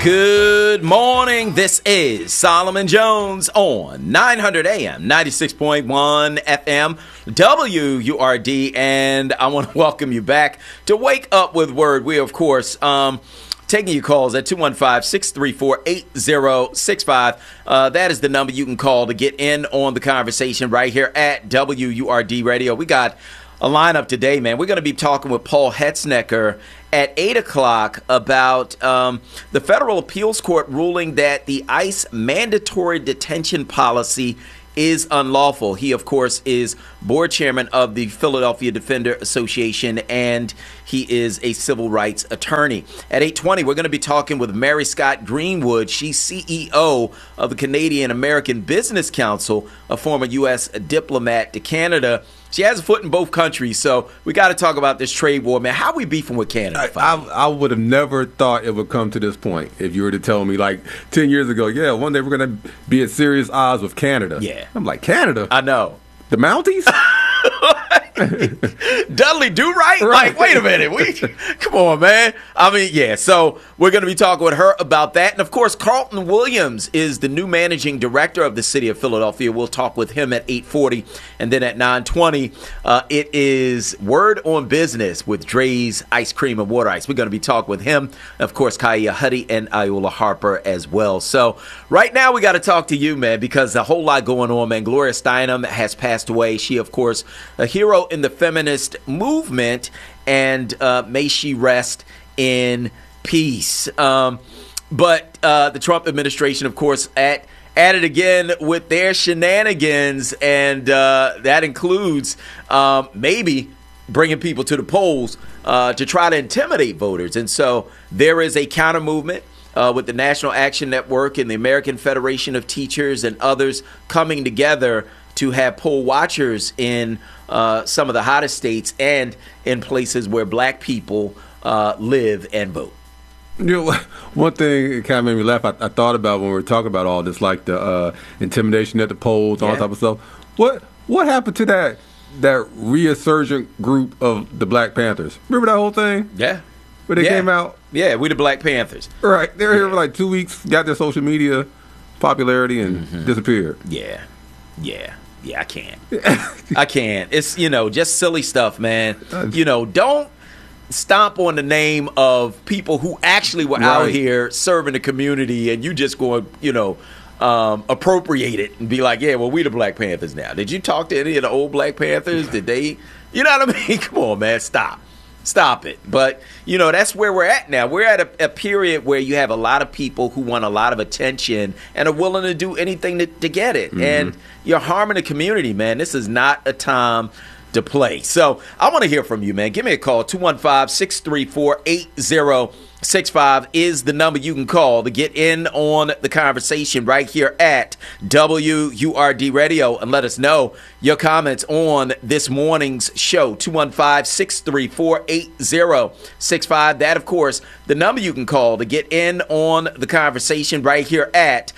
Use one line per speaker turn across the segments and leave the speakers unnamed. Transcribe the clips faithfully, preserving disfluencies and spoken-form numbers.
Good morning. This is Solomon Jones on nine hundred A M, ninety-six point one F M, W U R D, and I want to welcome you back to Wake Up with Word. We, of course, um, taking your calls at two one five, six three four, eight zero six five. Uh, that is the number you can call to get in on the conversation right here at W U R D Radio. We got a lineup today, man. We're going to be talking with Paul Hetznecker at eight o'clock about um, the Federal Appeals Court ruling that the ICE mandatory detention policy is unlawful. He, of course, is board chairman of the Philadelphia Defender Association, and he is a civil rights attorney. At eight twenty, we're going to be talking with Mary Scott Greenwood. She's C E O of the Canadian American Business Council, a former U S diplomat to Canada. She has a foot in both countries, so we got to talk about this trade war, man. How are we beefing with Canada?
I, I, I would have never thought it would come to this point if you were to tell me, like, ten years ago, yeah, one day we're going to be at serious odds with Canada.
Yeah.
I'm like, Canada?
I know.
The Mounties?
Dudley Do Right?
Right.
Like, wait a minute. We, come on, man. I mean, yeah. So we're going to be talking with her about that. And, of course, Carlton Williams is the new managing director of the city of Philadelphia. We'll talk with him at eight forty. And then at nine twenty, uh, it is Word on Business with Dre's Ice Cream and Water Ice. We're going to be talking with him. Of course, Kaya Huddy and Iola Harper as well. So right now we got to talk to you, man, because a whole lot going on, man. Gloria Steinem has passed away. She, of course, a hero in the feminist movement, and uh, may she rest in peace. Um, but uh, the Trump administration, of course, at at it again with their shenanigans, and uh, that includes um, maybe bringing people to the polls uh, to try to intimidate voters. And so there is a counter movement uh, with the National Action Network and the American Federation of Teachers and others coming together to have poll watchers in uh, some of the hottest states and in places where black people uh, live and vote.
You know, one thing that kind of made me laugh, I, I thought about when we were talking about all this, like the uh, intimidation at the polls, all
Yeah.
that type of stuff. What what happened to that that resurgent group of the Black Panthers? Remember that whole thing?
Yeah.
Where they
Yeah.
came out?
Yeah, we the Black Panthers.
Right. They were here
Yeah.
for like two weeks, got their social media popularity, and
Mm-hmm.
disappeared.
Yeah. Yeah. Yeah, I can't. I can't. It's, you know, just silly stuff, man. You know, don't stomp on the name of people who actually were out
Right.
here serving the community, and you just go, you know, um, appropriate it and be like, yeah, well, we the Black Panthers now. Did you talk to any of the old Black Panthers? Did they, you know what I mean? Come on, man, stop. Stop it. But, you know, that's where we're at now. We're at a, a period where you have a lot of people who want a lot of attention and are willing to do anything to, to get it. Mm-hmm. And you're harming the community, man. This is not a time to play. So I want to hear from you, man. Give me a call. two one five, six three four, eight zero six five is the number you can call to get in on the conversation right here at W U R D Radio, and let us know your comments on this morning's show. two one five, six three four, eight zero six five. That, of course, the number you can call to get in on the conversation right here at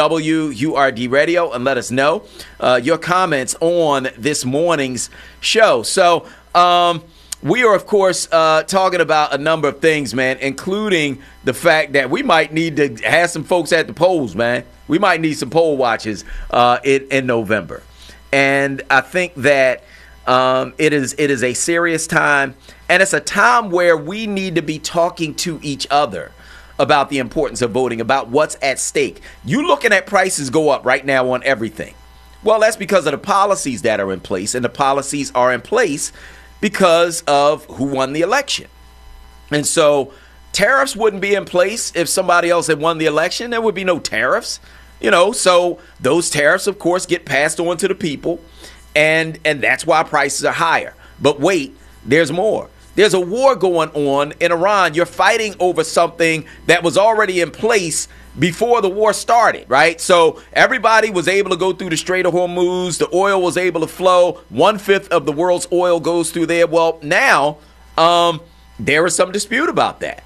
W U R D Radio, and let us know uh, your comments on this morning's show. So, um, we are, of course, uh, talking about a number of things, man, including the fact that we might need to have some folks at the polls, man. We might need some poll watchers uh, in, in November. And I think that um, it is it is a serious time, and it's a time where we need to be talking to each other about the importance of voting, about what's at stake. You looking at prices go up right now on everything. Well, that's because of the policies that are in place, and the policies are in place because of who won the election. And so tariffs wouldn't be in place if somebody else had won the election. There would be no tariffs, you know. So those tariffs, of course, get passed on to the people, and and that's why prices are higher. But wait, there's more. There's a war going on in Iran. You're fighting over something that was already in place before the war started, right? So everybody was able to go through the Strait of Hormuz. The oil was able to flow. One-fifth of the world's oil goes through there. Well, now um, there is some dispute about that.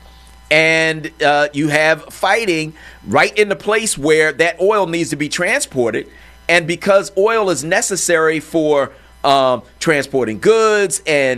And uh, you have fighting right in the place where that oil needs to be transported. And because oil is necessary for um, transporting goods and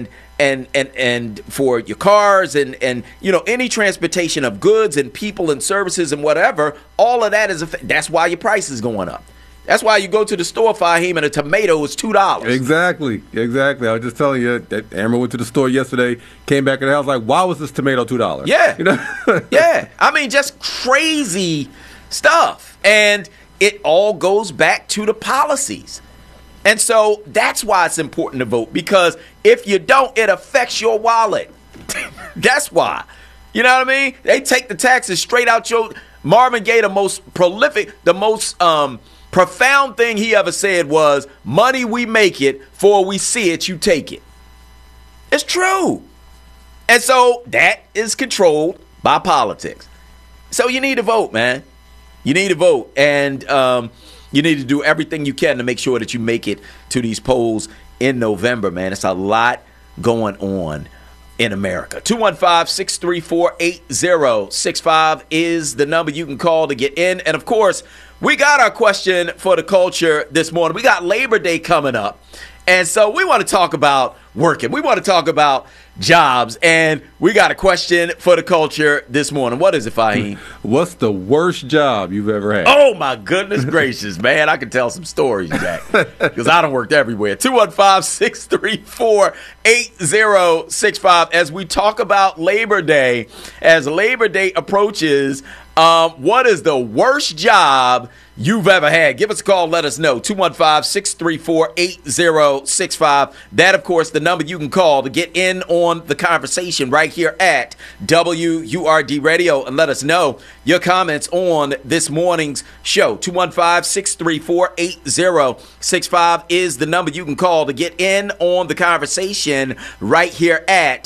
and and and for your cars and and you know any transportation of goods and people and services and whatever, all of that is a, that's why your price is going up. That's why you go to the store, Fahim, and a tomato is two dollars.
Exactly, exactly. I was just telling you that Amber went to the store yesterday, came back in the house like, why was this tomato two dollars?
Yeah,
you know?
Yeah. I mean, just crazy stuff, and it all goes back to the policies. And so that's why it's important to vote, because if you don't, it affects your wallet. That's why. You know what I mean? They take the taxes straight out your. Marvin Gaye, the most prolific, the most um. profound thing he ever said was, money we make it, for we see it, you take it. It's true. And so that is controlled by politics. So you need to vote, man. You need to vote. And um, you need to do everything you can to make sure that you make it to these polls in November, man. It's a lot going on in America. two one five, six three four, eight zero six five is the number you can call to get in. And, of course, we got our question for the culture this morning. We got Labor Day coming up. And so we want to talk about working. We want to talk about jobs. And we got a question for the culture this morning. What is it, Fahim?
What's the worst job you've ever had?
Oh, my goodness gracious, man. I can tell some stories, Jack, because I done worked everywhere. two one five, six three four, eight zero six five. As we talk about Labor Day, as Labor Day approaches, um, what is the worst job you've ever had? Give us a call. Let us know. two one five, six three four, eight zero six five. That, of course, the number you can call to get in on the conversation right here at W U R D Radio, and let us know your comments on this morning's show. two one five, six three four, eight zero six five is the number you can call to get in on the conversation right here at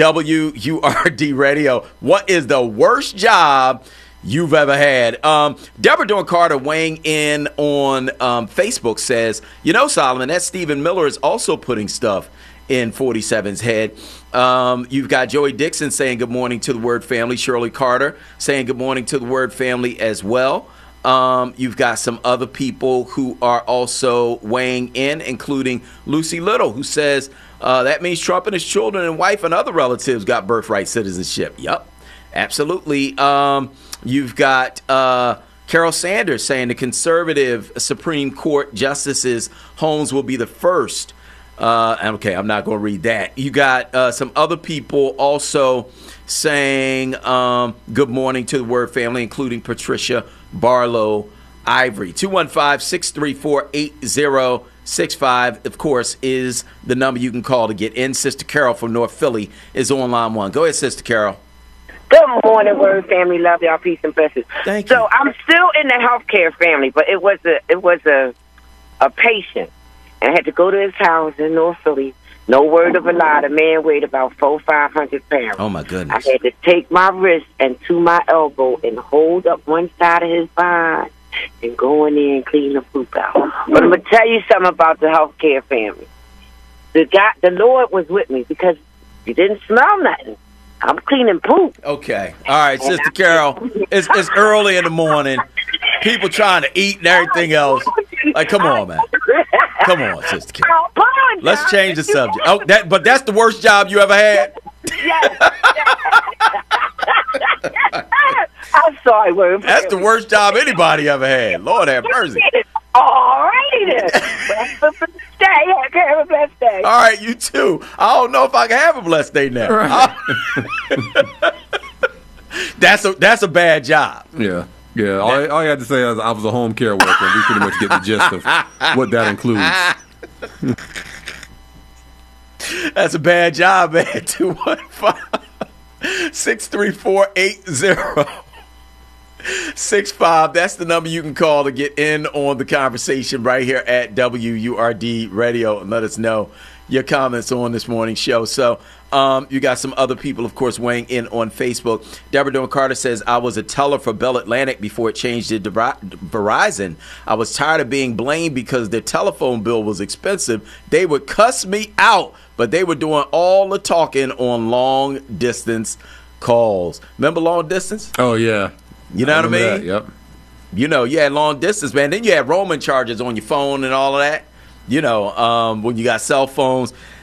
W U R D Radio. What is the worst job you've ever had? Um, Deborah Dawn Carter weighing in on um, Facebook says, you know, Solomon, that Stephen Miller is also putting stuff in forty-seven's head. Um, you've got Joey Dixon saying good morning to the Word family. Shirley Carter saying good morning to the Word family as well. Um, you've got some other people who are also weighing in, including Lucy Little, who says uh, that means Trump and his children and wife and other relatives got birthright citizenship. Yep, absolutely. Um, you've got uh, Carol Sanders saying the conservative Supreme Court justices' homes will be the first. Uh, okay, I'm not going to read that. You got uh, some other people also saying um, good morning to the Word family, including Patricia Barlow Ivory. two one five, six three four, eight zero six five, of course, is the number you can call to get in. Sister Carol from North Philly is on line one. Go ahead, Sister Carol.
Good morning, Word family. Love y'all. Peace and blessings.
Thank you.
So I'm still in the healthcare family, but it was a it was a a patient, and I had to go to his house in North Philly. No word of a lie, the man weighed about four, five hundred pounds.
Oh my goodness!
I had to take my wrist and to my elbow and hold up one side of his spine and go in there and clean the poop out. But I'm gonna tell you something about the healthcare family. The guy, the Lord was with me because you didn't smell nothing. I'm cleaning poop.
Okay. All right, Sister Carol. It's it's early in the morning. People trying to eat and everything else. Like, come on, man. Come on, Sister Carol. Let's change the subject. Oh, that but that's the worst job you ever had?
Yes. I'm sorry, Word.
That's the worst job anybody ever had. Lord have mercy.
All righty then. Blessed day. Have a blessed day.
All right, you too. I don't know if I can have a blessed day now. Right. that's a that's a bad job.
Yeah. Yeah, all, I, all I had to say is I was a home care worker. We pretty much get the gist of what that includes.
That's a bad job, man. two one five, six three four, eight zero six five. That's the number you can call to get in on the conversation right here at W U R D Radio and let us know your comments on this morning's show. So um, you got some other people, of course, weighing in on Facebook. Deborah Dawn Carter says, I was a teller for Bell Atlantic before it changed to Verizon. I was tired of being blamed because their telephone bill was expensive. They would cuss me out, but they were doing all the talking on long distance calls. Remember long distance?
Oh, yeah.
You know
I
what I mean?
That. Yep.
You know, you had long distance, man. Then you had roaming charges on your phone and all of that. You know, um, when you got cell phones.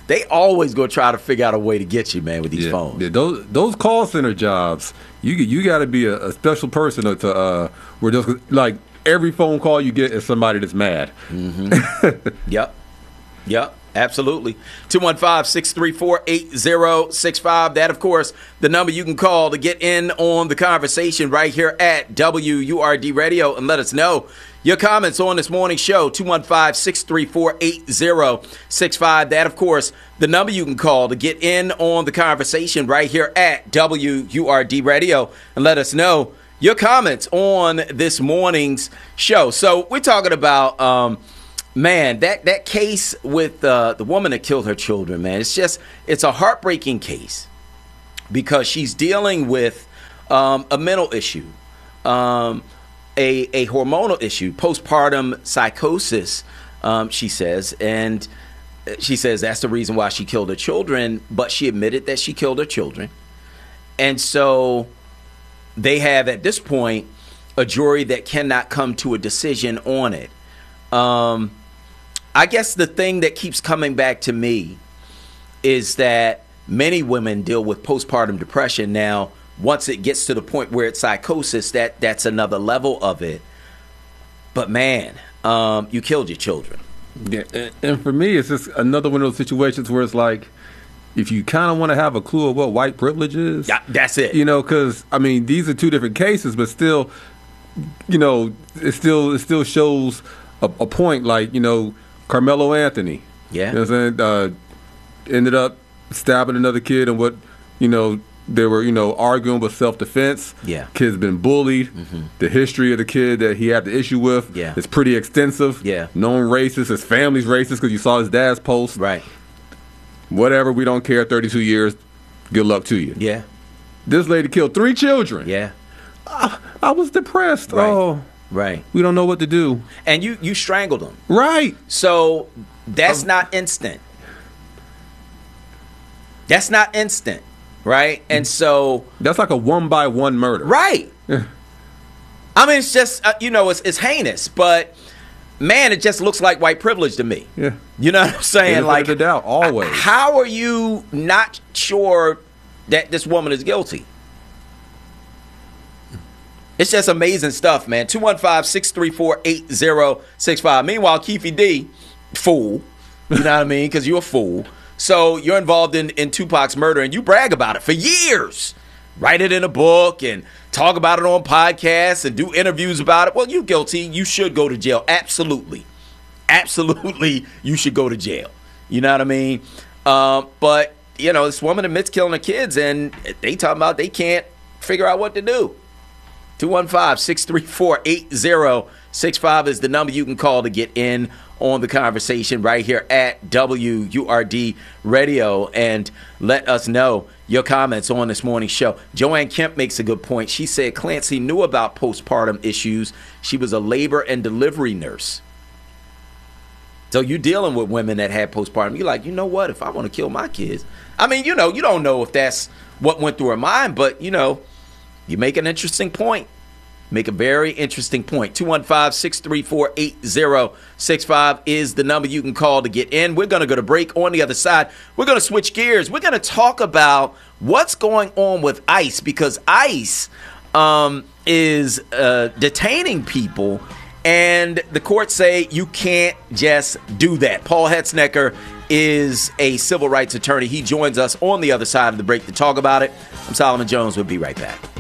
they always gonna try to figure out a way to get you, man, with these
yeah.
phones.
Yeah, those those call center jobs, you you got to be a, a special person to uh, where those like every phone call you get is somebody that's mad.
Mm-hmm. Yep, yep. Absolutely. two one five, six three four, eight zero six five. That, of course, the number you can call to get in on the conversation right here at W U R D Radio and let us know your comments on this morning's show. two one five, six three four, eight zero six five. That, of course, the number you can call to get in on the conversation right here at W U R D Radio and let us know your comments on this morning's show. So we're talking about... Um, Man, that, that case with uh, the woman that killed her children, man, it's just, it's a heartbreaking case because she's dealing with um, a mental issue, um, a, a hormonal issue, postpartum psychosis, um, she says. And she says that's the reason why she killed her children, but she admitted that she killed her children. And so they have, at this point, a jury that cannot come to a decision on it. Um, I guess the thing that keeps coming back to me is that many women deal with postpartum depression. Now, once it gets to the point where it's psychosis, that that's another level of it. But man, um, you killed your children.
Yeah, and, and for me, it's just another one of those situations where it's like, if you kind of want to have a clue of what white privilege is,
yeah, that's it.
You know, because I mean, these are two different cases, but still, you know, it still it still shows a, a point. Like, you know, Carmelo Anthony,
yeah,
you know what I'm saying, uh, ended up stabbing another kid, and what, you know, they were, you know, arguing with self-defense.
Yeah,
kid's been bullied. Mm-hmm. The history of the kid that he had the issue with,
yeah,
is pretty extensive.
Yeah,
known racist. His family's racist because you saw his dad's post.
Right.
Whatever, we don't care. thirty-two years, good luck to you.
Yeah.
This lady killed three children.
Yeah.
I, I was depressed.
Right.
Oh,
right.
We don't know what to do.
And you, you strangled them.
Right.
So that's um, not instant. That's not instant, right? And so
that's like a one by one murder.
Right. Yeah. I mean, it's just uh, you know, it's it's heinous, but. Man, it just looks like white privilege to me.
Yeah.
You know what I'm saying? Like,
the doubt, always.
How are you not sure that this woman is guilty? It's just amazing stuff, man. two one five, six three four, eight zero six five. Meanwhile, Keefe D, fool. You know what I mean? Because you're a fool. So you're involved in, in Tupac's murder, and you brag about it for years. Write it in a book and talk about it on podcasts and do interviews about it. Well, you're guilty. You should go to jail. Absolutely. Absolutely, you should go to jail. You know what I mean? Um, but, you know, this woman admits killing her kids, and they talking about they can't figure out what to do. two one five, six three four, eight zero six five is the number you can call to get in on the conversation right here at W U R D Radio, and let us know your comments on this morning's show. Joanne Kemp makes a good point. She said Clancy knew about postpartum issues. She was a labor and delivery nurse. So you're dealing with women that had postpartum. You're like, you know what? If I want to kill my kids, I mean, you know, you don't know if that's what went through her mind, but, you know, you make an interesting point. Make a very interesting point. two one five, six three four, eight zero six five is the number you can call to get in. We're going to go to break. On the other side, we're going to switch gears. We're going to talk about what's going on with ICE, because ICE um, is uh, detaining people, and the courts say you can't just do that. Paul Hetznecker is a civil rights attorney. He joins us on the other side of the break to talk about it. I'm Solomon Jones. We'll be right back.